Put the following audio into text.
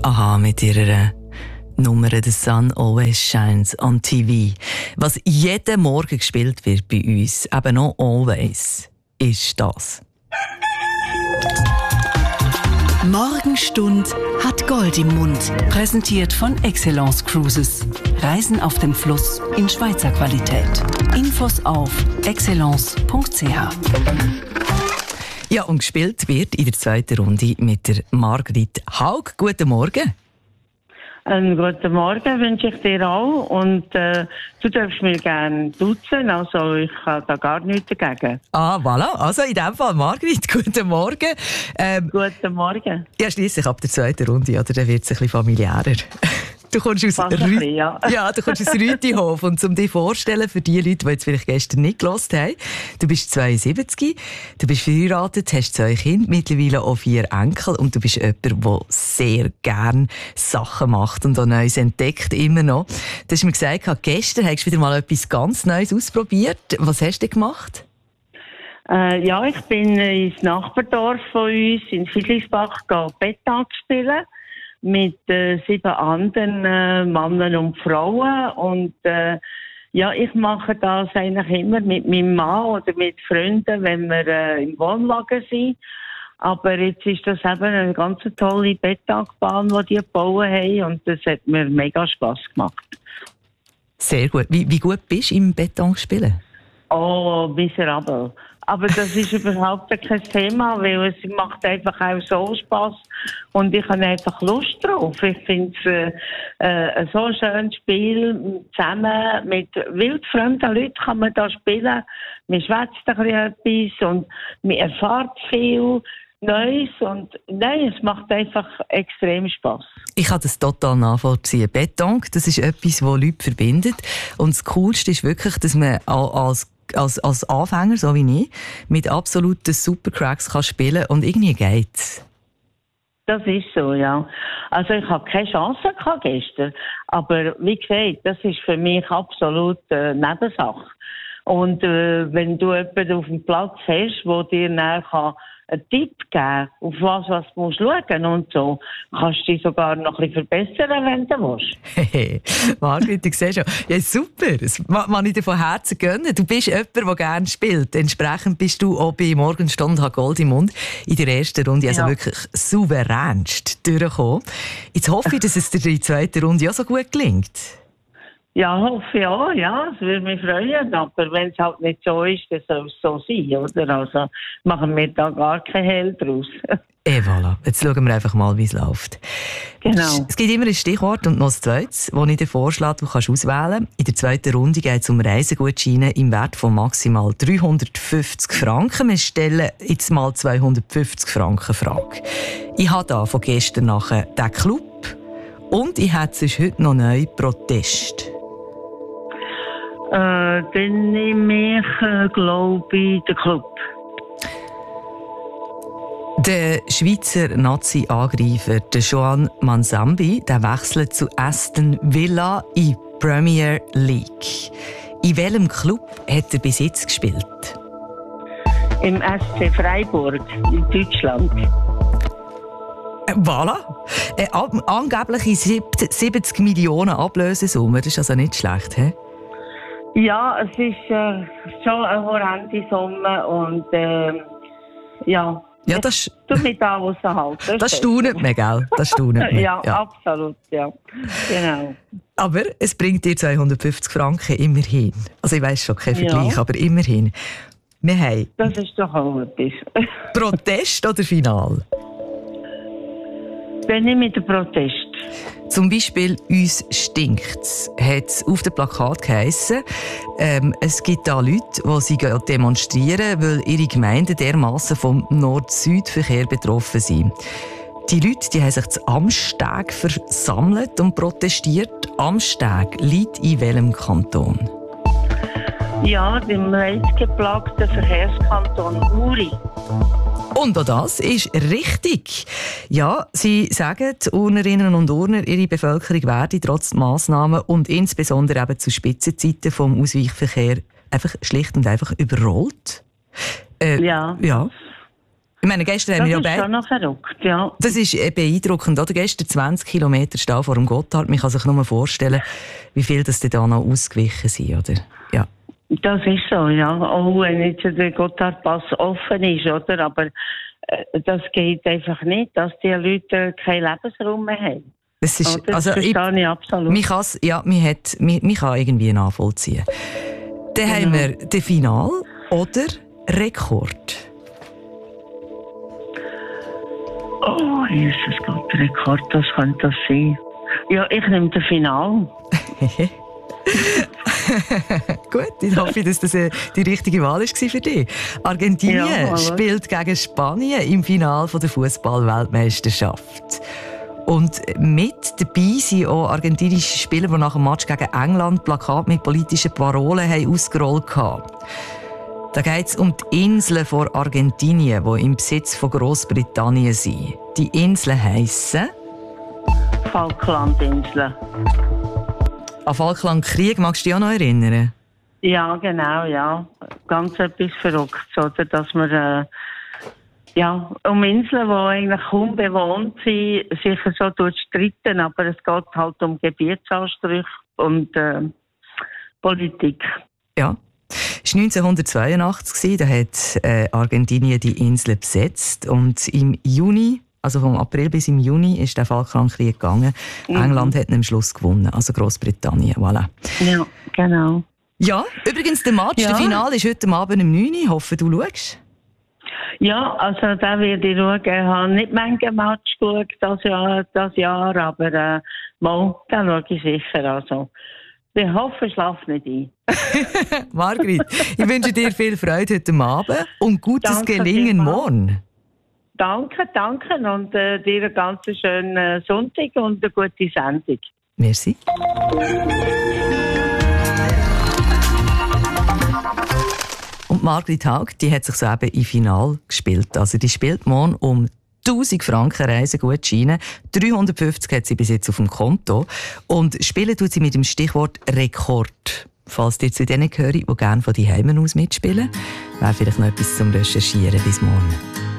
Aha mit ihrer Nummer «The Sun Always Shines on TV». Was jeden Morgen gespielt wird bei uns, eben noch «Always», ist das. Morgenstund hat Gold im Mund. Präsentiert von Excellence Cruises. Reisen auf dem Fluss in Schweizer Qualität. Infos auf excellence.ch. Ja, und gespielt wird in der zweiten Runde mit der Margrit Haug. Guten Morgen. Guten Morgen wünsche ich dir auch. Und du darfst mich gerne duzen, also ich habe da gar nichts dagegen. Ah, voilà. Also in dem Fall, Margrit, guten Morgen. Guten Morgen. Ja, schliesslich ab der zweiten Runde, oder? Dann wird es ein bisschen familiärer. Du kommst aus du kommst aus Rütihof. Und um dich vorzustellen, für die Leute, die jetzt vielleicht gestern nicht gehört haben, du bist 72, du bist verheiratet, hast 2 Kinder, mittlerweile auch 4 Enkel und du bist jemand, der sehr gerne Sachen macht und auch Neues entdeckt, immer noch. Du hast mir gesagt, gestern hast du wieder mal etwas ganz Neues ausprobiert. Was hast du gemacht? Ich bin ins Nachbardorf von uns, in Fiedlisbach, Betttag spielen. Mit 7 anderen Männern und Frauen. Und ich mache das eigentlich immer mit meinem Mann oder mit Freunden, wenn wir im Wohnwagen sind. Aber jetzt ist das eben eine ganz tolle Betttagbahn, die gebaut haben. Und das hat mir mega Spass gemacht. Sehr gut. Wie gut bist du im Beton spielen? Oh, miserabel. Aber das ist überhaupt kein Thema, weil es macht einfach auch so Spass und ich habe einfach Lust drauf. Ich finde es so ein schönes Spiel. Zusammen mit wildfremden Leuten kann man da spielen. Man schwätzt ein bisschen etwas und man erfährt viel Neues und nein, es macht einfach extrem Spass. Ich kann das total nachvollziehen. Beton, das ist etwas, das Leute verbindet. Und das Coolste ist wirklich, dass man als Anfänger, so wie ich, mit absoluten Supercracks kann spielen und irgendwie geht's. Das ist so, ja. Also ich hatte keine Chance gestern, aber wie gesagt, das ist für mich absolut Nebensache. Und wenn du jemanden auf dem Platz hast, der dir nachher einen Tipp geben, auf was du musst schauen und so, kannst du dich sogar noch ein bisschen verbessern, wenn du willst. Hey, Margrit, ich sehe schon. Ja, super. Das kann ich dir von Herzen gönnen. Du bist jemand, der gerne spielt. Entsprechend bist du auch bei Morgenstund hat Gold im Mund in der ersten Runde also wirklich souveränst durchgekommen. Jetzt hoffe ich, dass es dir in der zweiten Runde auch so gut gelingt. Ja, hoffe ich auch, ja, es würde mich freuen, aber wenn es halt nicht so ist, dann soll es so sein, oder? Also machen wir da gar kein Hehl draus. Voilà. Jetzt schauen wir einfach mal, wie es läuft. Genau. Es gibt immer ein Stichwort und noch ein zweites, das ich dir vorschlage, du kannst auswählen. In der zweiten Runde geht es um Reisegutscheine im Wert von maximal 350 Franken. Wir stellen jetzt mal 250 Franken Frage. Ich habe da von gestern nachher den Club und ich habe sonst heute noch neu Protest. Dann nehme ich, glaube ich, den Club. Der Schweizer Nazi-Angreifer Joan Manzambi der wechselt zu Aston Villa in Premier League. In welchem Club hat er bis jetzt gespielt? Im SC Freiburg in Deutschland. Voilà. Angebliche 70 Millionen Ablösesumme, das ist also nicht schlecht, he? Ja, es ist schon eine horrende Summe und ja, das tut mich da raushalten. Das staunet mich, gell? Das staunet mich. Ja, absolut, ja. Genau. Aber es bringt dir 250 Franken immerhin. Also ich weiss schon, kein Vergleich, aber immerhin. Wir haben... Das ist doch auch etwas. Protest oder Final? Dann nehme ich den Protest. Zum Beispiel «Uns stinkt's» hat es auf dem Plakat geheissen. Es gibt da Leute, die sie demonstrieren, weil ihre Gemeinden dermassen vom Nord-Süd-Verkehr betroffen sind. Die Leute die haben sich zu Amsteg versammelt und protestiert. Amsteg liegt in welchem Kanton? Ja, im leidgeplagten Verkehrskanton Uri. Und auch das ist richtig. Ja, sie sagen, die Urnerinnen und Urner, ihre Bevölkerung werde trotz Massnahmen und insbesondere eben zu Spitzenzeiten vom Ausweichverkehr einfach schlicht und einfach überrollt. Ja. Ich meine, gestern haben wir das ist schon noch verrückt, ja. Das ist beeindruckend, oder? Gestern 20 Kilometer Stau vor dem Gotthard. Man kann sich nur vorstellen, wie viel das da noch ausgewichen sind, oder? Ja. Das ist so, ja. Auch wenn jetzt der Gotthardpass offen ist, oder? Aber das geht einfach nicht, dass die Leute keinen Lebensraum mehr haben. Das ist, das verstehe ich absolut. Man kann irgendwie nachvollziehen. Dann haben wir den Final oder Rekord. Oh, Jesus Gott, Rekord, was könnte das sein? Ja, ich nehme den Final. Gut, ich hoffe, dass das die richtige Wahl war für dich. Argentinien spielt gegen Spanien im Finale der Fußball-Weltmeisterschaft. Und mit dabei sind auch argentinische Spieler, die nach dem Match gegen England Plakate mit politischen Parolen haben ausgerollt haben. Da geht es um die Inseln von Argentinien, die im Besitz von Großbritannien sind. Die Inseln heissen Falklandinseln. An Falklandkrieg magst du dich auch noch erinnern? Ja, genau, ja. Ganz etwas Verrücktes, oder? Dass man um Inseln, die eigentlich kaum bewohnt sind, sicher so durchstritten, aber es geht halt um Gebietsansprüche und Politik. Ja. Es war 1982, da hat Argentinien die Insel besetzt und im Juni, also vom April bis im Juni, ist der Falklandkrieg gegangen. England hat am Schluss gewonnen, also Großbritannien. Voilà. Ja, genau. Ja, übrigens, der Match, der Finale ist heute Abend um 9 Uhr. Ich hoffe, du schaust. Ja, also da werde ich schauen. Ich habe nicht manche Match geschaut das Jahr, aber da schaue ich sicher. Also. Ich hoffe, ich schlafe nicht ein. Margrit, ich wünsche dir viel Freude heute Abend und gutes Gelingen morgen. Danke und dir einen ganz schönen Sonntag und eine gute Sendung. Merci. Und Margrit Haug, die hat sich soeben im Finale gespielt. Also die spielt morgen um 1000 Franken Reisegutscheine. 350 hat sie bis jetzt auf dem Konto. Und spielen tut sie mit dem Stichwort Rekord. Falls ihr zu denen gehört, die gerne von die Heimen aus mitspielen, wäre vielleicht noch etwas zum Recherchieren bis morgen.